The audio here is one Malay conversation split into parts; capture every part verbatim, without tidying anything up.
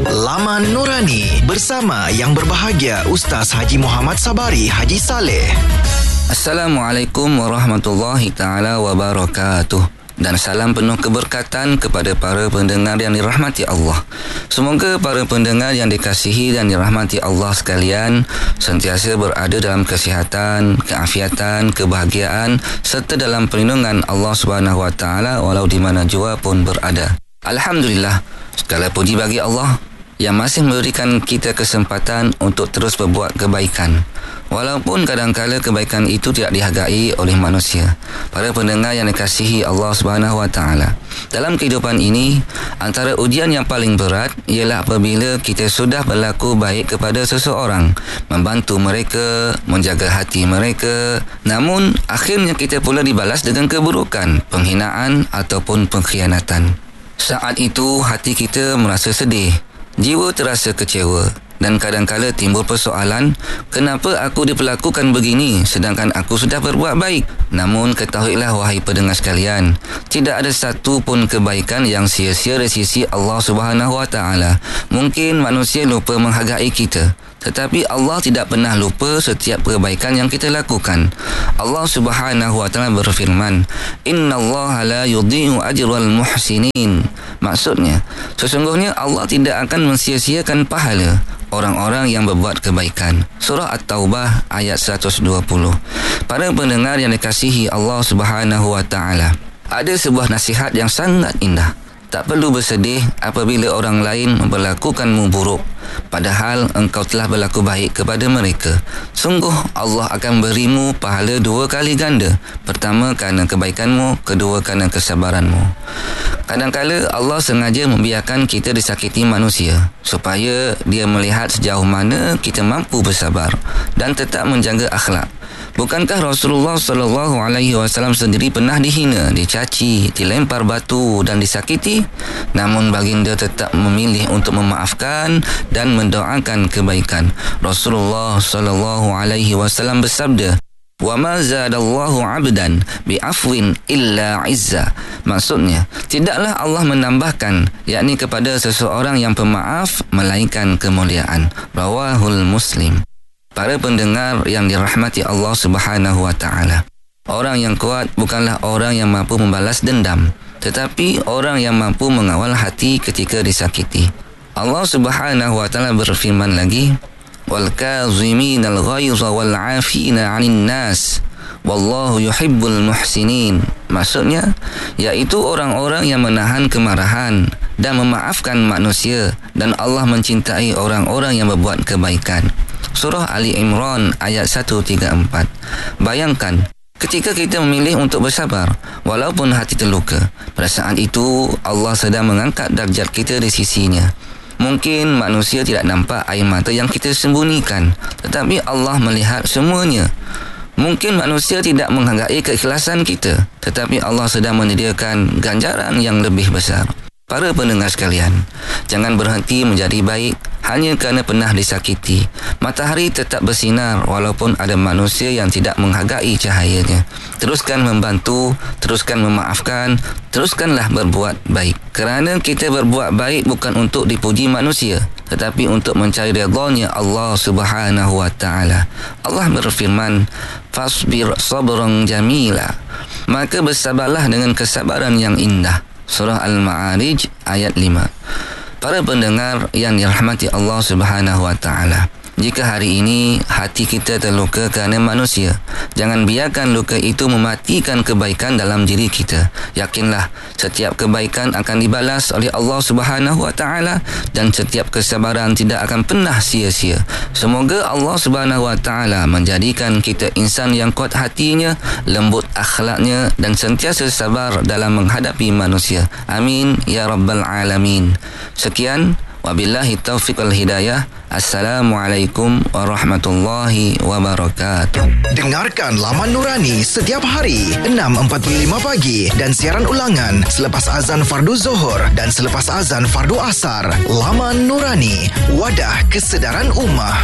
Laman Nurani bersama yang berbahagia Ustaz Haji Muhammad Sabari Haji Saleh. Assalamualaikum warahmatullahi taala wabarakatuh. Dan salam penuh keberkatan kepada para pendengar yang dirahmati Allah. Semoga para pendengar yang dikasihi dan dirahmati Allah sekalian sentiasa berada dalam kesihatan, keafiatan, kebahagiaan serta dalam perlindungan Allah Subhanahu Wa Taala walau di mana jua pun berada. Alhamdulillah, segala puji bagi Allah yang masih memberikan kita kesempatan untuk terus berbuat kebaikan. Walaupun kadang-kala kebaikan itu tidak dihargai oleh manusia. Para pendengar yang dikasihi Allah Subhanahu Wa Taala, dalam kehidupan ini, antara ujian yang paling berat ialah apabila kita sudah berlaku baik kepada seseorang, membantu mereka, menjaga hati mereka, namun akhirnya kita pula dibalas dengan keburukan, penghinaan ataupun pengkhianatan. Saat itu hati kita merasa sedih, jiwa terasa kecewa dan kadang-kala timbul persoalan, kenapa aku diperlakukan begini sedangkan aku sudah berbuat baik? Namun ketahuilah wahai pendengar sekalian, tidak ada satu pun kebaikan yang sia-sia dari sisi Allah Subhanahu Wa Taala. Mungkin manusia lupa menghargai kita, tetapi Allah tidak pernah lupa setiap kebaikan yang kita lakukan. Allah Subhanahu Wa Taala berfirman, "Innallaha la yudhi'u ajral muhsinin." Maksudnya, sesungguhnya Allah tidak akan mensia-siakan pahala orang-orang yang berbuat kebaikan. Surah At-Taubah ayat seratus dua puluh. Para pendengar yang dikasihi Allah Subhanahu Wa Taala, ada sebuah nasihat yang sangat indah. Tak perlu bersedih apabila orang lain memperlakukanmu buruk, padahal engkau telah berlaku baik kepada mereka. Sungguh Allah akan berimu pahala dua kali ganda. Pertama kerana kebaikanmu, kedua kerana kesabaranmu. Kadang-kala Allah sengaja membiarkan kita disakiti manusia supaya dia melihat sejauh mana kita mampu bersabar dan tetap menjaga akhlak. Bukankah Rasulullah sallallahu alaihi wasallam sendiri pernah dihina, dicaci, dilempar batu dan disakiti? Namun baginda tetap memilih untuk memaafkan dan mendoakan kebaikan. Rasulullah sallallahu alaihi wasallam bersabda, "Wa ma zadallahu 'abdan bi'afwin illa 'izza." Maksudnya, tidaklah Allah menambahkan, yakni kepada seseorang yang pemaaf melainkan kemuliaan. Rawahul Muslim. Para pendengar yang dirahmati Allah Subhanahu Wa Taala, orang yang kuat bukanlah orang yang mampu membalas dendam, tetapi orang yang mampu mengawal hati ketika disakiti. Allah Subhanahu Wa Taala berfirman lagi, "Wal kaziminal ghaiza wal 'afina 'anil nas, wallahu yuhibbul muhsinin." Maksudnya, yaitu orang-orang yang menahan kemarahan dan memaafkan manusia, dan Allah mencintai orang-orang yang berbuat kebaikan. Surah Ali Imran ayat seratus tiga puluh empat. Bayangkan, ketika kita memilih untuk bersabar walaupun hati terluka, pada saat itu Allah sedang mengangkat darjat kita di sisinya. Mungkin manusia tidak nampak air mata yang kita sembunyikan, tetapi Allah melihat semuanya. Mungkin manusia tidak menghargai keikhlasan kita, tetapi Allah sedang menyediakan ganjaran yang lebih besar. Para pendengar sekalian, jangan berhenti menjadi baik hanya kerana pernah disakiti. Matahari tetap bersinar walaupun ada manusia yang tidak menghargai cahayanya. Teruskan membantu, teruskan memaafkan, teruskanlah berbuat baik. Kerana kita berbuat baik bukan untuk dipuji manusia, tetapi untuk mencari redha-Nya Allah Subhanahu Wa Taala. Allah berfirman, "Fasbir sabran jamila." Maka bersabarlah dengan kesabaran yang indah. Surah Al-Ma'arij ayat lima. Para pendengar yang dirahmati Allah Subhanahu Wa Taala, jika hari ini hati kita terluka kerana manusia, jangan biarkan luka itu mematikan kebaikan dalam diri kita. Yakinlah, setiap kebaikan akan dibalas oleh Allah Subhanahu Wa Taala dan setiap kesabaran tidak akan pernah sia-sia. Semoga Allah Subhanahu Wa Taala menjadikan kita insan yang kuat hatinya, lembut akhlaknya dan sentiasa sabar dalam menghadapi manusia. Amin ya rabbal alamin. Sekian, wabillahi taufiq wal hidayah. Assalamualaikum warahmatullahi wabarakatuh. Dengarkan Laman Nurani setiap hari enam empat puluh lima pagi dan siaran ulangan selepas azan fardu Zuhur dan selepas azan fardu Asar. Laman Nurani, wadah kesedaran ummah.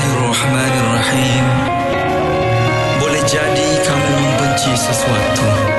Bismillahirrahmanirrahim. Boleh jadi kamu membenci sesuatu,